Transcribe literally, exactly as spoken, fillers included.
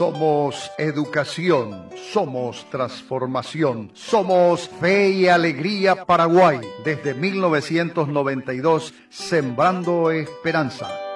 Somos educación, somos transformación, somos fe y alegría Paraguay. Desde mil novecientos noventa y dos, sembrando esperanza.